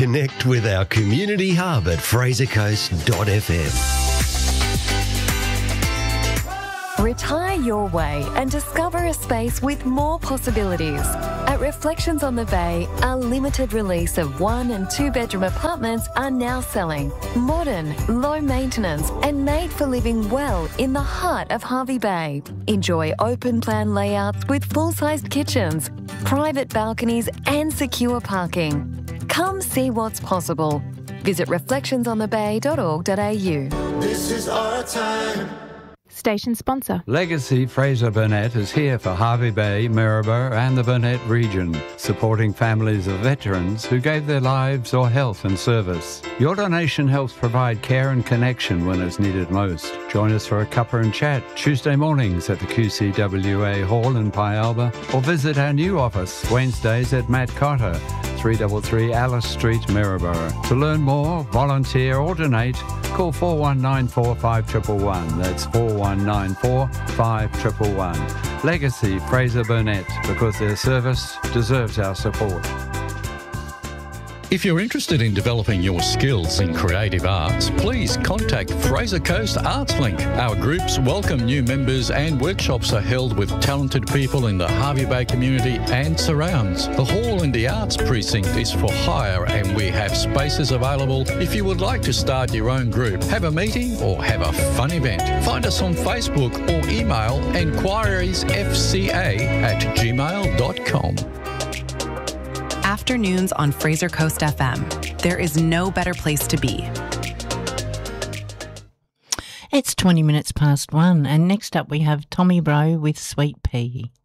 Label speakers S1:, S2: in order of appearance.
S1: Connect with our community hub at frasercoast.fm.
S2: Retire your way and discover a space with more possibilities. At Reflections on the Bay, a limited release of 1 and 2 bedroom apartments are now selling. Modern, low maintenance and made for living well in the heart of Hervey Bay. Enjoy open plan layouts with full-sized kitchens, private balconies and secure parking. Come see what's possible. Visit reflectionsonthebay.org.au.
S3: This is our time.
S4: Station sponsor.
S5: Legacy Fraser Burnett is here for Hervey Bay, Maryborough and the Burnett region, supporting families of veterans who gave their lives or health in service. Your donation helps provide care and connection when it's needed most. Join us for a cuppa and chat Tuesday mornings at the QCWA Hall in Pialba, or visit our new office Wednesdays at Matt Cotter, 333 Alice Street, Maryborough. To learn more, volunteer or donate, call 4194 5111. That's 4194 5111. Legacy Fraser Burnett, because their service deserves our support.
S6: If you're interested in developing your skills in creative arts, please contact Fraser Coast Arts Link. Our groups welcome new members and workshops are held with talented people in the Hervey Bay community and surrounds. The hall in the Arts Precinct is for hire and we have spaces available if you would like to start your own group, have a meeting or have a fun event. Find us on Facebook or email enquiriesfca@gmail.com.
S7: Afternoons on Fraser Coast FM. There is no better place to be.
S8: It's 20 minutes past 1, and next up we have Tommy Bro with Sweet Pea.